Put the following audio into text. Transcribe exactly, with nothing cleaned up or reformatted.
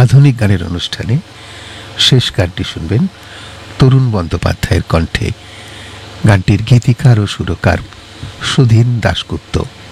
আধুনিক গানের অনুষ্ঠানে শেষ গানটি শুনবেন তরুণ বন্দ্যোপাধ্যায়ের কণ্ঠে। গানটির গীতিকার ও সুরকার সুধীন দাশগুপ্ত।